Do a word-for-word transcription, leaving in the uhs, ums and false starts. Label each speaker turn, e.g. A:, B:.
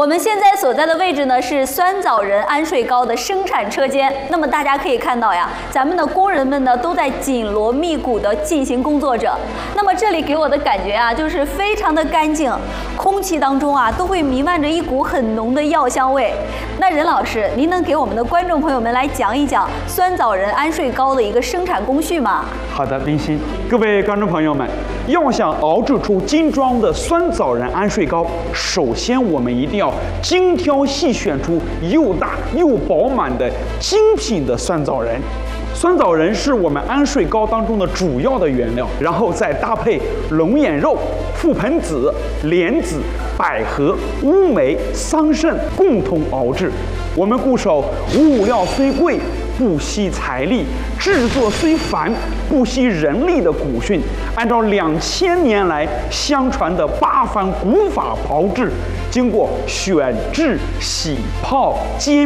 A: 我们现在所在的位置呢是酸枣仁安睡糕的生产车间。那么大家可以看到呀，咱们的工人们呢都在紧锣密鼓地进行工作着。那么这里给我的感觉啊，就是非常的干净，空气当中啊都会弥漫着一股很浓的药香味。那任老师，您能给我们的观众朋友们来讲一讲酸枣仁安睡糕的一个生产工序吗？
B: 好的，冰心，各位观众朋友们，要想熬制出精装的酸枣仁安睡糕，首先我们一定要精挑细选出又大又饱满的精品的酸枣仁。酸枣仁是我们安睡糕当中的主要的原料，然后再搭配龙眼肉、覆盆子、莲子、百合、乌梅、桑葚共同熬制。我们固守物料虽贵，不惜财力；制作虽繁，不惜人力的古训，按照两千年来相传的八番古法炮制，经过选制、洗泡、煎。